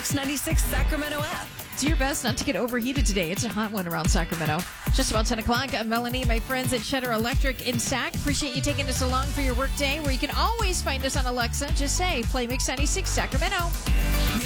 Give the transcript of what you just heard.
Mix 96 Sacramento app. Do your best not to get overheated today. It's a hot one around Sacramento. Just about 10 o'clock. I'm Melanie, my friends at Cheddar Electric in Sac. Appreciate you taking us along for your work day, where you can always find us on Alexa. Just say, play Mix 96 Sacramento.